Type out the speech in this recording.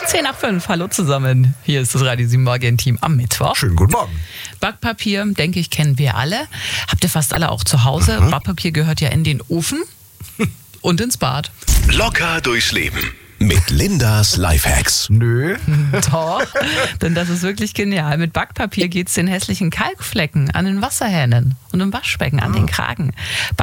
10 nach 5, hallo zusammen. Hier ist das Radio 7 Morgen-Team am Mittwoch. Schönen guten Morgen. Backpapier, denke ich, kennen wir alle. Habt ihr fast alle auch zu Hause. Backpapier gehört ja in den Ofen und ins Bad. Locker durchs Leben mit Lindas Lifehacks. Nö. Doch, denn das ist wirklich genial. Mit Backpapier geht's den hässlichen Kalkflecken an den Wasserhähnen und im Waschbecken an den Kragen.